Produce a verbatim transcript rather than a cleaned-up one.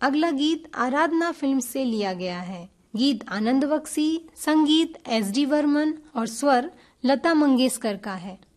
अगला गीत आराधना फिल्म से लिया गया है। गीत आनंद बख्शी, संगीत एस डी वर्मन और स्वर लता मंगेशकर का है।